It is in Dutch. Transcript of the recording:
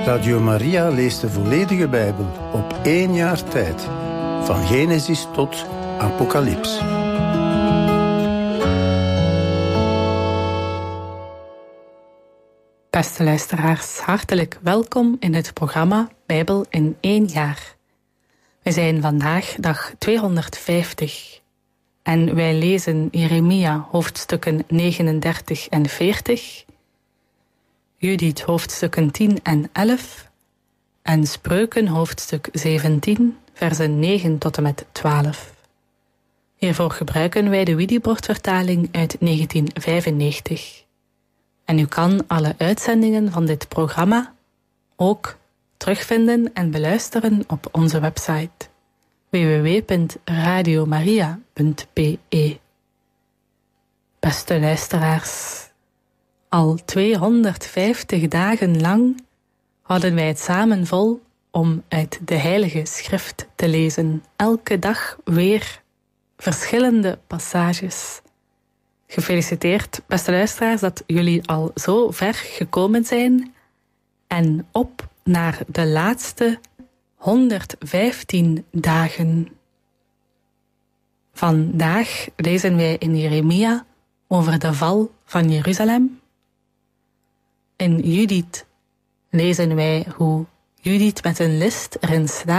Radio Maria leest de volledige Bijbel op 1 jaar tijd. Van Genesis tot Apocalyps. Beste luisteraars, hartelijk welkom in het programma Bijbel in 1 jaar. We zijn vandaag dag 250 en wij lezen Jeremia hoofdstukken 39 en 40, Judith hoofdstukken 10 en 11 en Spreuken hoofdstuk 17, versen 9 tot en met 12. Hiervoor gebruiken wij de Widibord-vertaling uit 1995. En u kan alle uitzendingen van dit programma ook terugvinden en beluisteren op onze website www.radiomaria.be. Beste luisteraars, al 250 dagen lang houden wij het samen vol om uit de Heilige Schrift te lezen. Elke dag weer verschillende passages. Gefeliciteerd, beste luisteraars, dat jullie al zo ver gekomen zijn. En op naar de laatste 115 dagen. Vandaag lezen wij in Jeremia over de val van Jeruzalem. In Judith lezen wij hoe Judith met een list erin slaagt